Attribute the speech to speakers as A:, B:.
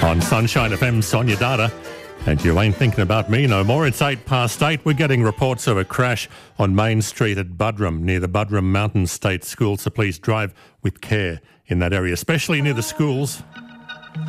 A: On Sunshine FM, Sonia Data. And you ain't thinking about me no more. It's 8:08. We're getting reports of a crash on Main Street at Buderim, near the Buderim Mountain State School. So please drive with care in that area, especially near the schools.